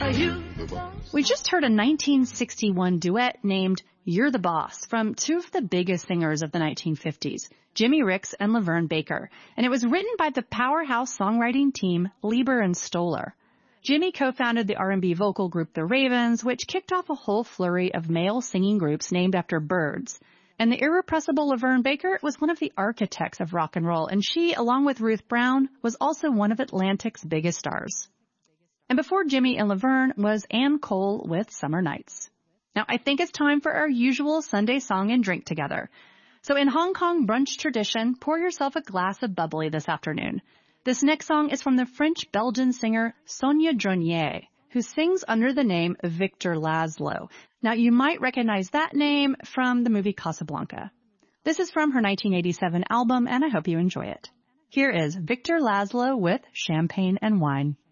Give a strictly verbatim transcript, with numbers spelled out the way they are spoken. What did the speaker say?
We just heard a nineteen sixty-one duet named You're the Boss from two of the biggest singers of the nineteen fifties, Jimmy Ricks and Laverne Baker, and it was written by the powerhouse songwriting team Leiber and Stoller. Jimmy co-founded the R and B vocal group The Ravens, which kicked off a whole flurry of male singing groups named after birds. And the irrepressible Laverne Baker was one of the architects of rock and roll, and she, along with Ruth Brown, was also one of Atlantic's biggest stars. And before Jimmy and Laverne was Ann Cole with Summer Nights. Now, I think it's time for our usual Sunday song and drink together. So in Hong Kong brunch tradition, pour yourself a glass of bubbly this afternoon. This next song is from the French-Belgian singer Sonia Dronier, who sings under the name Victor Laszlo. Now, you might recognize that name from the movie Casablanca. This is from her nineteen eighty-seven album, and I hope you enjoy it. Here is Victor Laszlo with Champagne and Wine.